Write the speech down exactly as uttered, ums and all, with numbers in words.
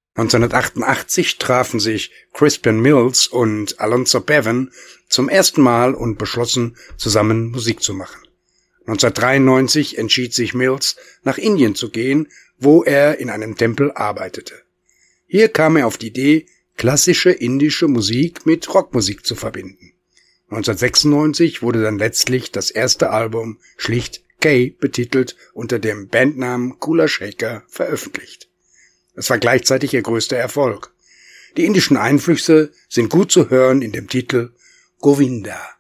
neunzehnhundertachtundachtzig trafen sich Crispin Mills und Alonzo Bevan zum ersten Mal und beschlossen, zusammen Musik zu machen. neunzehnhundertdreiundneunzig entschied sich Mills, nach Indien zu gehen, wo er in einem Tempel arbeitete. Hier kam er auf die Idee, klassische indische Musik mit Rockmusik zu verbinden. neunzehnhundertsechsundneunzig wurde dann letztlich das erste Album schlicht Kay betitelt unter dem Bandnamen Kula Shaker veröffentlicht. Es war gleichzeitig ihr größter Erfolg. Die indischen Einflüsse sind gut zu hören in dem Titel Govinda.